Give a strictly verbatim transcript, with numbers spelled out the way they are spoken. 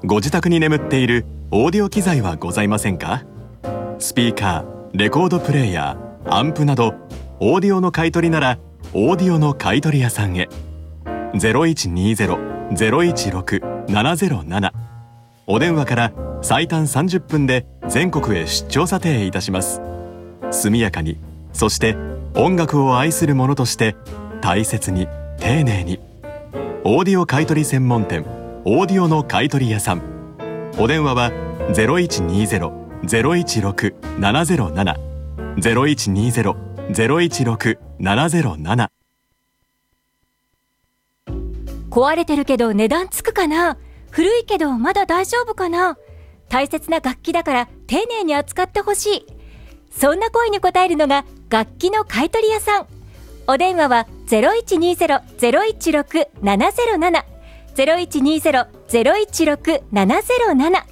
ご自宅に眠っているオーディオ機材はございませんか？スピーカー、レコードプレーヤー、アンプなどオーディオの買い取りならオーディオの買取屋さんへ。 ゼロいちにゼロ ゼロいちろく ななゼロなな お電話から最短さんじゅっぷんで全国へ出張査定いたします。速やかに、そして音楽を愛する者として大切に丁寧に。オーディオ買取専門店オーディオの買取屋さん。お電話は ゼロいちにゼロ ゼロいちろく ななゼロなな ゼロいちにゼロ ゼロいちろく ななゼロなな。 壊れてるけど値段つくかな、古いけどまだ大丈夫かな、大切な楽器だから丁寧に扱ってほしい。そんな声に応えるのが楽器の買取屋さん。お電話は ゼロいちにゼロ ゼロいちろく ななゼロなな ゼロいちにゼロ ゼロいちろく ななゼロなな。